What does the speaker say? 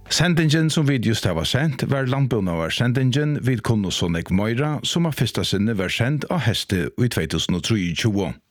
Sendingen som vi just har sendt var landbunnavar-sendingen vid Kunnossonek Møyra som av fyrsta sinne var sendt av heste i 2023.